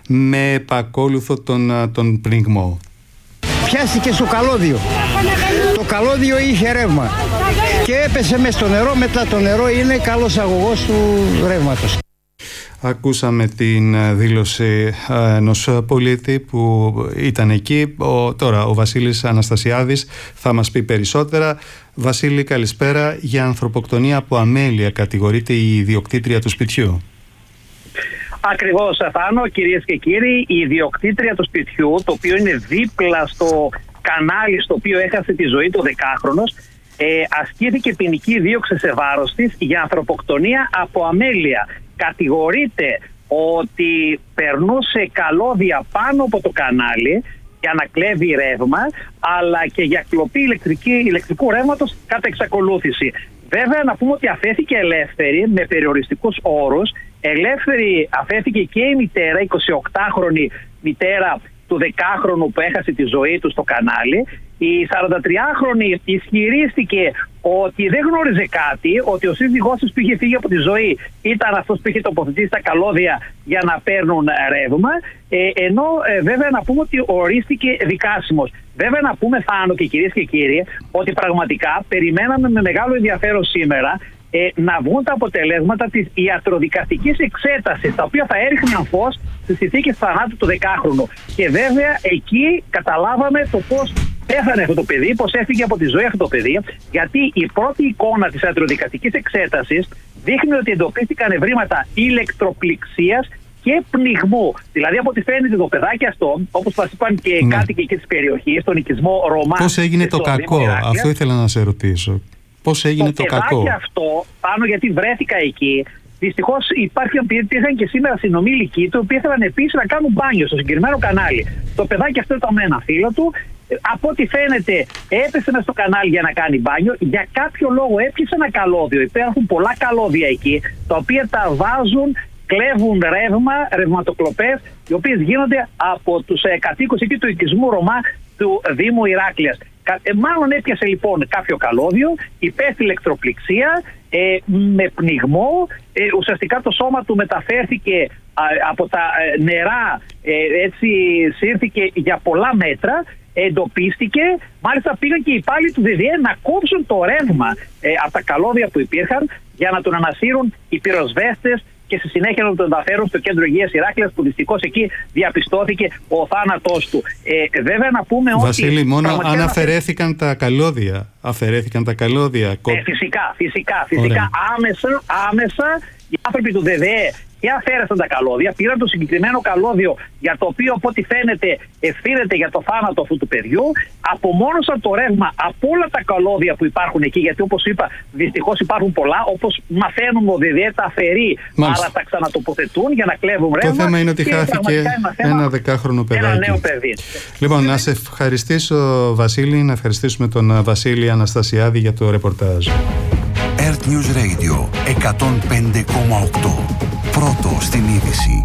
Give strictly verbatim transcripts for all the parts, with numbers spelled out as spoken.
με επακόλουθο τον, τον πνιγμό. Πιάστηκε στο καλώδιο. Το καλώδιο είχε ρεύμα και έπεσε μες στο νερό. Μετά το νερό είναι καλός αγωγός του ρεύματος. Ακούσαμε την δήλωση ενός πολίτη που ήταν εκεί. Ο, τώρα ο Βασίλης Αναστασιάδης θα μας πει περισσότερα. Βασίλη, καλησπέρα. Για ανθρωποκτονία από αμέλεια κατηγορείται η ιδιοκτήτρια του σπιτιού. Ακριβώς, Θάνο, κυρίες και κύριοι, η ιδιοκτήτρια του σπιτιού, το οποίο είναι δίπλα στο κανάλι στο οποίο έχασε τη ζωή του δεκάχρονος, ε, ασκήθηκε ποινική δίωξη σε βάρος της για ανθρωποκτονία από αμέλεια. Κατηγορείται ότι περνούσε καλώδια πάνω από το κανάλι για να κλέβει ρεύμα, αλλά και για κλοπή ηλεκτρική, ηλεκτρικού ρεύματος κατά εξακολούθηση. Βέβαια, να πούμε ότι αφέθηκε ελεύθερη με περιοριστικούς όρους. Ελεύθερη αφέθηκε και η μητέρα, η εικοσιοκτάχρονη μητέρα του δεκάχρονου που έχασε τη ζωή του στο κανάλι. Η σαραντατριάχρονη ισχυρίστηκε ότι δεν γνώριζε κάτι, ότι ο σύζυγός της που είχε φύγει από τη ζωή ήταν αυτός που είχε τοποθετήσει τα καλώδια για να παίρνουν ρεύμα, ε, ενώ ε, βέβαια να πούμε ότι ορίστηκε δικάσιμος. Βέβαια να πούμε, Θάνο και κυρίες και κύριοι, ότι πραγματικά περιμέναμε με μεγάλο ενδιαφέρον σήμερα ε, να βγουν τα αποτελέσματα της ιατροδικαστικής εξέτασης, τα οποία θα έριχναν φως στις συνθήκες θανάτου του δεκάχρονου. Και βέβαια εκεί καταλάβαμε το πώς πέθανε αυτό το παιδί, πώς έφυγε από τη ζωή αυτό το παιδί, γιατί η πρώτη εικόνα της ιατροδικαστικής εξέτασης δείχνει ότι εντοπίστηκαν ευρήματα ηλεκτροπληξίας και πνιγμού. Δηλαδή, από ό,τι φαίνεται, το παιδάκι αυτό, όπως μας είπαν και ναι. κάτοικοι εκεί της περιοχής, στον οικισμό Ρωμά. Πώς έγινε το κακό, αυτό ήθελα να σε ρωτήσω. Πώς έγινε το, το κακό. Το παιδάκι αυτό, πάνω γιατί βρέθηκα εκεί, δυστυχώς υπήρχαν και σήμερα συνομήλικοι του, που ήθελαν επίσης να κάνουν μπάνιο στο συγκεκριμένο κανάλι. Το παιδάκι αυτό ήταν με ένα φίλο του. Από ό,τι φαίνεται, έπεσε μες στο κανάλι για να κάνει μπάνιο. Για κάποιο λόγο έπιασε ένα καλώδιο. Υπάρχουν πολλά καλώδια εκεί, τα οποία τα βάζουν, κλέβουν ρεύμα, ρευματοκλοπές, οι οποίες γίνονται από τους ε, κατοίκους εκεί του οικισμού Ρωμά του Δήμου Ηράκλειας. Ε, μάλλον έπιασε λοιπόν κάποιο καλώδιο, υπέστη ηλεκτροπληξία, ε, με πνιγμό, ε, ουσιαστικά το σώμα του μεταφέρθηκε α, από τα ε, νερά, ε, έτσι σύρθηκε για πολλά μέτρα, εντοπίστηκε, μάλιστα πήγαν και οι υπάλληλοι του ΔΔΕ να κόψουν το ρεύμα ε, από τα καλώδια που υπήρχαν για να τον ανασύρουν οι πυροσβέστες και στη συνέχεια να τον μεταφέρουν στο κέντρο υγείας Ηράκλειας, που δυστυχώς εκεί διαπιστώθηκε ο θάνατός του. Ε, βέβαια να πούμε ότι... Βασίλη, μόνο αν αφαιρέθηκαν τα καλώδια. Αφαιρέθηκαν τα καλώδια. Ε, φυσικά, φυσικά, φυσικά. Άμεσα, άμεσα οι άνθρωποι του ΔΔΕ και αφαίρεσαν τα καλώδια, πήραν το συγκεκριμένο καλώδιο για το οποίο από ό,τι φαίνεται ευθύνεται για το θάνατο αυτού του παιδιού, απομόνωσαν το ρεύμα από όλα τα καλώδια που υπάρχουν εκεί, γιατί όπως είπα δυστυχώς υπάρχουν πολλά, όπως μαθαίνουμε ο ΔΔΕ τα αφαιρεί, άρα τα ξανατοποθετούν για να κλέβουν ρεύμα. Το θέμα είναι ότι χάθηκε ένα, ένα δεκάχρονο παιδάκι. Ένα νέο παιδί. Λοιπόν, να σε ευχαριστήσω Βασίλη, να ευχαριστήσουμε τον Βασίλη Αναστασιάδη για το ρεπορτάζ. Earth News Radio εκατόν πέντε κόμμα οκτώ. Πρώτο στην είδηση.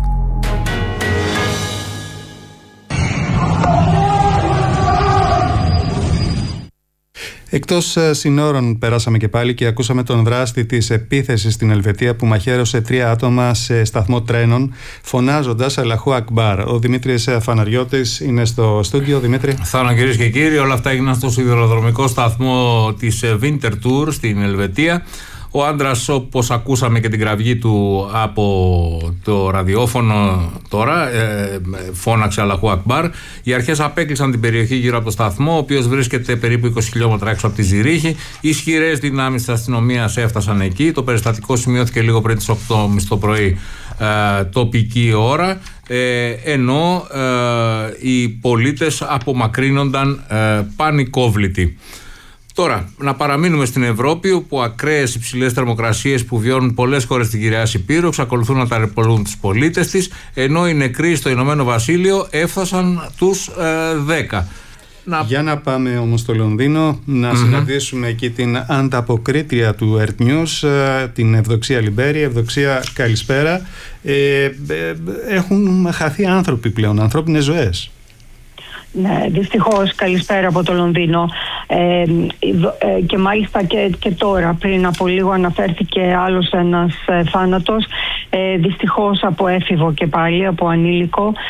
Εκτός συνόρων περάσαμε και πάλι και ακούσαμε τον δράστη της επίθεσης στην Ελβετία που μαχαίρωσε τρία άτομα σε σταθμό τρένων φωνάζοντας Αλαχού Ακμπάρ. Ο Δημήτρης Φαναριώτης είναι στο στούντιο. Δημήτρη. Θάνο, κυρίες και κύριοι, όλα αυτά έγιναν στο σιδηροδρομικό σταθμό της Winter Tour στην Ελβετία. Ο άντρας, όπως ακούσαμε και την κραυγή του από το ραδιόφωνο τώρα, ε, φώναξε Αλαχού Ακμπάρ. Οι αρχές απέκλεισαν την περιοχή γύρω από το σταθμό, ο οποίος βρίσκεται περίπου είκοσι χιλιόμετρα έξω από τη Ζηρίχη. Ισχυρές δυνάμεις της αστυνομίας έφτασαν εκεί. Το περιστατικό σημειώθηκε λίγο πριν τις οκτώ και μισή το πρωί ε, τοπική ώρα, ε, ενώ ε, οι πολίτες απομακρύνονταν ε, πανικόβλητοι. Τώρα, να παραμείνουμε στην Ευρώπη, όπου ακραίες υψηλές θερμοκρασίες που βιώνουν πολλές χώρες στην Κυριαία Υπήρου εξακολουθούν να ταλαιπωρούν τους πολίτες της, ενώ οι νεκροί στο Ηνωμένο Βασίλειο έφτασαν τους ε, δέκα. Να... Για να πάμε όμως στο Λονδίνο, να mm-hmm. συναντήσουμε εκεί την ανταποκρίτρια του Earth News, την Ευδοξία Λιμπέρη. Ευδοξία, καλησπέρα. Ε, ε, έχουν χαθεί άνθρωποι πλέον, ανθρώπινες ζωές. Ναι, δυστυχώς, καλησπέρα από το Λονδίνο. Ε, ε, και μάλιστα και, και τώρα, πριν από λίγο αναφέρθηκε άλλος ένας ε, θάνατος, ε, δυστυχώς από έφηβο και πάλι, από ανήλικο.